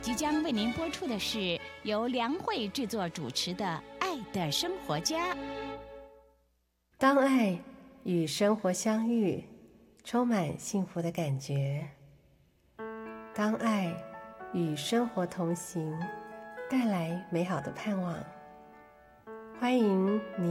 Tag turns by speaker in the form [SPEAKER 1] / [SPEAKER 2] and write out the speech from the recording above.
[SPEAKER 1] 即将为您播出的是由梁慧制作主持的《爱的生活家》。
[SPEAKER 2] 当爱与生活相遇，充满幸福的感觉；当爱与生活同行，带来美好的盼望。欢迎您